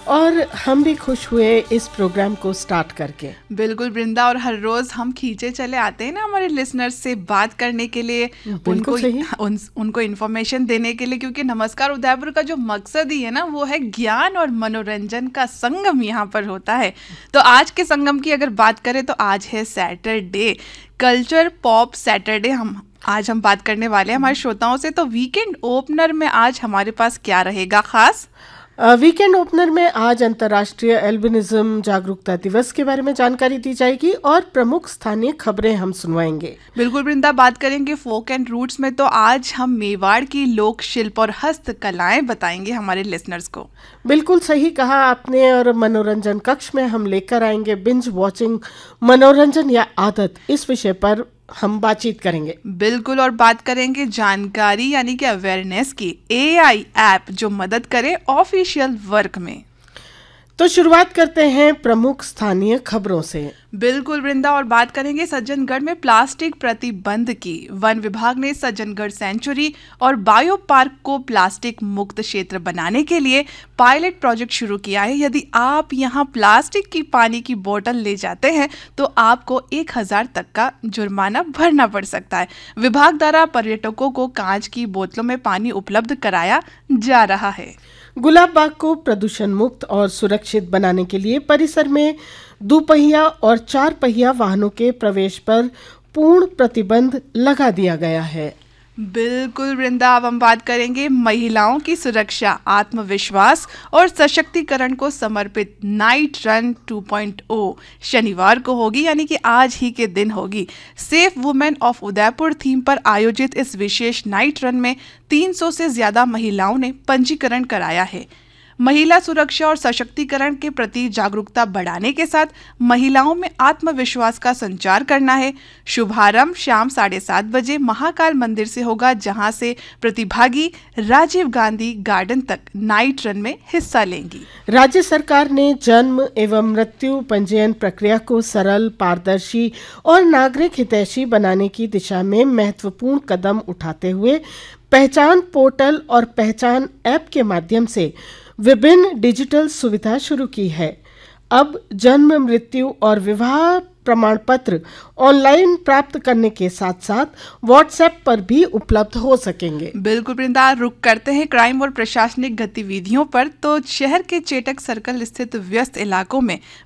और हम भी खुश हुए इस प्रोग्राम को स्टार्ट करके। बिल्कुल वृंदा, और हर रोज हम खींचे चले आते हैं ना हमारे लिसनर्स से बात करने के लिए, उनको इन्फॉर्मेशन देने के लिए, क्योंकि नमस्कार उदयपुर का जो मकसद ही है ना वो है ज्ञान और मनोरंजन का संगम यहाँ पर होता है। तो आज के संगम की अगर बात करें तो आज है सैटरडे, कल्चर पॉप सैटरडे। आज हम बात करने वाले हैं हमारे श्रोताओं से। तो वीकेंड ओपनर में आज हमारे पास क्या रहेगा खास? वीकेंड ओपनर में आज अंतर्राष्ट्रीय एल्बिनिज्म जागरूकता दिवस के बारे में जानकारी दी जाएगी और प्रमुख स्थानीय खबरें हम सुनवाएंगे। बिल्कुल वृंदा, बात करेंगे फोक एंड रूट्स में, तो आज हम मेवाड़ की लोक शिल्प और हस्तकलाएं बताएंगे हमारे लिसनर्स को। बिल्कुल सही कहा आपने। और मनोरंजन कक्ष में हम लेकर आएंगे बिंज वॉचिंग, मनोरंजन या आदत, इस विषय पर हम बातचीत करेंगे। बिल्कुल, और बात करेंगे जानकारी यानी कि अवेयरनेस की, एआई ऐप जो मदद करे ऑफिशियल वर्क में। तो शुरुआत करते हैं प्रमुख स्थानीय खबरों से। बिल्कुल वृंदा, और बात करेंगे सज्जनगढ़ में प्लास्टिक प्रतिबंध की। वन विभाग ने सज्जनगढ़ सेंचुरी और बायो पार्क को प्लास्टिक मुक्त क्षेत्र बनाने के लिए पायलट प्रोजेक्ट शुरू किया है। यदि आप यहां प्लास्टिक की पानी की बोतल ले जाते हैं तो आपको 1000 तक का जुर्माना भरना पड़ सकता है। विभाग द्वारा पर्यटकों को कांच की बोतलों में पानी उपलब्ध कराया जा रहा है। गुलाब बाग को प्रदूषण मुक्त और सुरक्षित बनाने के लिए परिसर में 2 पहिया और 4 पहिया वाहनों के प्रवेश पर पूर्ण प्रतिबंध लगा दिया गया है। बिल्कुल वृंदा, अब हम बात करेंगे महिलाओं की सुरक्षा, आत्मविश्वास और सशक्तिकरण को समर्पित नाइट रन 2.0 शनिवार को होगी, यानी कि आज ही के दिन होगी। Safe women of Udaipur theme पर आयोजित इस विशेष नाइट रन में 300 से ज्यादा महिलाओं ने पंजीकरण कराया है। महिला सुरक्षा और सशक्तिकरण के प्रति जागरूकता बढ़ाने के साथ महिलाओं में आत्मविश्वास का संचार करना है। शुभारंभ शाम 7:30 बजे महाकाल मंदिर से होगा, जहां से प्रतिभागी राजीव गांधी गार्डन तक नाइट रन में हिस्सा लेंगी। राज्य सरकार ने जन्म एवं मृत्यु पंजीयन प्रक्रिया को सरल, पारदर्शी और नागरिक हितैषी बनाने की दिशा में महत्वपूर्ण कदम उठाते हुए पहचान पोर्टल और पहचान ऐप के माध्यम से विभिन्न डिजिटल सुविधा शुरू की है। अब जन्म, मृत्यु और विवाह प्रमाण पत्र ऑनलाइन प्राप्त करने के साथ साथ व्हाट्सएप पर भी उपलब्ध हो सकेंगे। बिल्कुल वृंदा, रुक करते हैं क्राइम और प्रशासनिक गतिविधियों पर। तो शहर के चेटक सर्कल स्थित व्यस्त इलाकों में